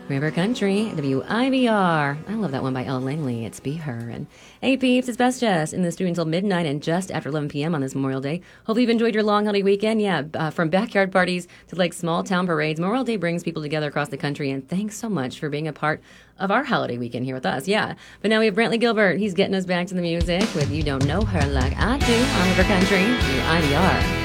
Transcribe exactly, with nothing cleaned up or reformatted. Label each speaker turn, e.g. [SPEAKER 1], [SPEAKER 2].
[SPEAKER 1] River Country, W I B R. I love that one by Ellen Langley. It's Be Her. And hey, peeps, it's Best Jess in the studio until midnight and just after eleven p.m. on this Memorial Day. Hopefully you've enjoyed your long holiday weekend. Yeah, uh, from backyard parties to like small town parades, Memorial Day brings people together across the country. And thanks so much for being a part of our holiday weekend here with us. Yeah. But now we have Brantley Gilbert. He's getting us back to the music with You Don't Know Her Like I Do on River Country, W I B R.